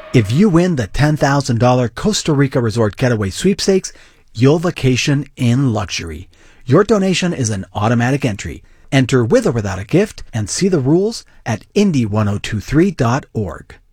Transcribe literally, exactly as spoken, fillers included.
If you win the ten thousand dollars Costa Rica Resort Getaway Sweepstakes, you'll vacation in luxury. Your donation is an automatic entry. Enter with or without a gift and see the rules at Indy ten twenty-three dot org.